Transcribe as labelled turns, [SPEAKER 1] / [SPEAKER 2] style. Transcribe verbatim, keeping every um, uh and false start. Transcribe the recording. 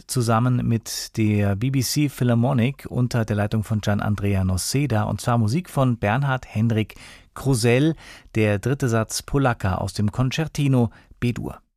[SPEAKER 1] zusammen mit der B B C Philharmonic unter der Leitung von Gian Andrea Noseda, und zwar Musik von Bernhard Henrik Krusell, der dritte Satz Polacca aus dem Concertino B-Dur.